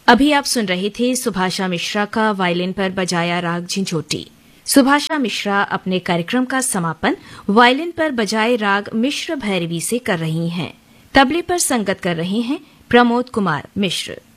अभी आप सुन रहे थे सुभाषा मिश्रा का वायलिन पर बजाया राग झिंझोटी। सुभाषा मिश्रा अपने कार्यक्रम का समापन वायलिन पर बजाए राग मिश्र भैरवी से कर रही हैं। तबले पर संगत कर रहे हैं प्रमोद कुमार मिश्र।